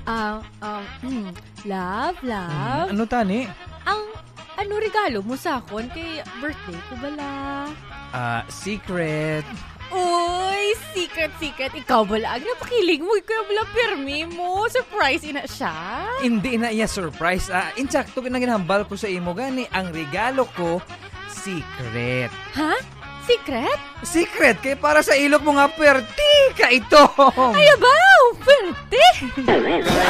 Love? Ano tani? Ano regalo mo sa akon kay birthday ko bala? Secret. Uy, secret. Ikaw bala, napakilig mo. Ikaw bala, permi mo. Surprise na siya. Hindi na iya surprise. Insakto na ginahambal ko sa imo gani. Ang regalo ko, secret. Ha? Secret? Secret? Kaya para sa ilok mo nga perti ka ito. Ay, abaw! Pwerte!